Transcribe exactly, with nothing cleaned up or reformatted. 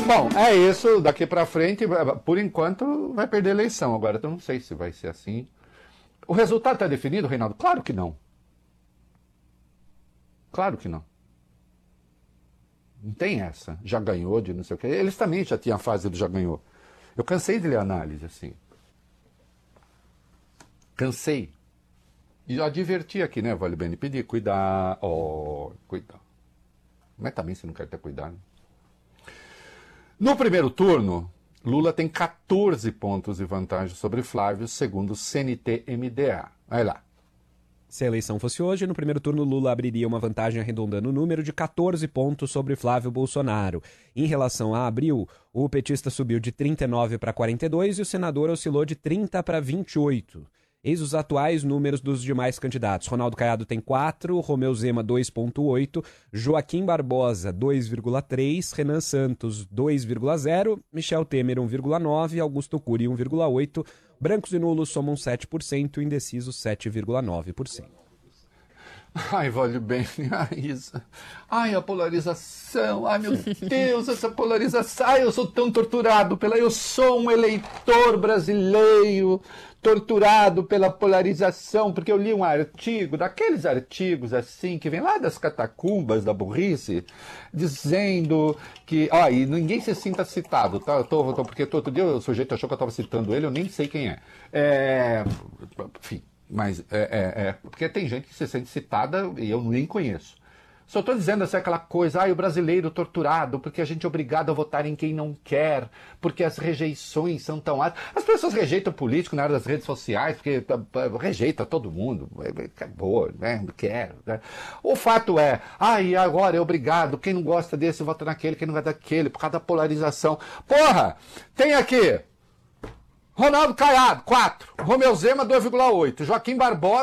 Bom, é isso. Daqui para frente, por enquanto, vai perder a eleição. Agora, eu não sei se vai ser assim. O resultado está definido, Reinaldo? Claro que não. Claro que não. Não tem essa. Já ganhou de não sei o quê. Eles também já tinham a fase do já ganhou. Eu cansei de ler análise assim. Cansei. E já adverti aqui, né, Vale Bene? Pedir, cuidar. Oh, cuidar. Mas também você não quer ter cuidado. No primeiro turno, Lula tem quatorze pontos de vantagem sobre Flávio, segundo o C N T M D A. Vai lá. Se a eleição fosse hoje, no primeiro turno Lula abriria uma vantagem arredondando o número de quatorze pontos sobre Flávio Bolsonaro. Em relação a abril, o petista subiu de trinta e nove para quarenta e dois e o senador oscilou de trinta para vinte e oito. Eis os atuais números dos demais candidatos. Ronaldo Caiado tem quatro, Romeu Zema dois vírgula oito, Joaquim Barbosa dois vírgula três, Renan Santos dois vírgula zero, Michel Temer um vírgula nove, Augusto Cury um vírgula oito, brancos e nulos somam sete por cento, indecisos sete vírgula nove por cento. Ai, Vale Bene, ai, isso. Ai, a polarização, ai, meu Deus, essa polarização. Ai, eu sou tão torturado pela... Eu sou um eleitor brasileiro torturado pela polarização, porque eu li um artigo, daqueles artigos assim, que vem lá das catacumbas da burrice, dizendo que... Ó, e ninguém se sinta citado, tá? Eu tô, tô, porque todo dia o sujeito achou que eu estava citando ele, eu nem sei quem é. É... Enfim. Mas é, é, é, porque tem gente que se sente citada e eu nem conheço. Só estou dizendo assim, aquela coisa, ah, o brasileiro torturado, porque a gente é obrigado a votar em quem não quer, porque as rejeições são tão altas. As pessoas rejeitam político na área das redes sociais, porque rejeita todo mundo, acabou, né, quero. Né? O fato é, ah, e agora é obrigado, quem não gosta desse vota naquele, quem não gosta daquele, por causa da polarização. Porra, tem aqui... Ronaldo Caiado, quatro. Romeu Zema, dois vírgula oito. Joaquim Barbosa,